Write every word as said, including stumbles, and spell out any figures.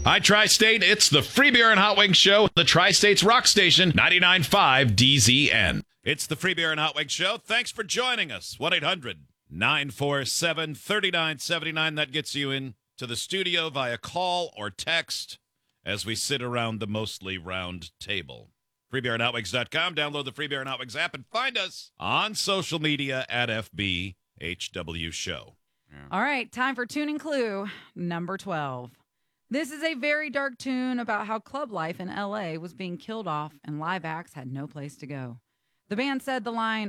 Hi, Tri-State. It's the Free Beer and Hot Wings Show, the Tri-State's rock station, ninety-nine point five D Z N. It's the Free Beer and Hot Wings Show. Thanks for joining us. one eight hundred nine four seven three nine seven nine. That gets you in to the studio via call or text as we sit around the mostly round table. free beer and hot wings dot com. Download the Free Beer and Hot Wings app and find us on social media at F B H W Show. Yeah. All right, time for Tune and Clue number twelve. This is a very dark tune about how club life in L A was being killed off and live acts had no place to go. The band said the line,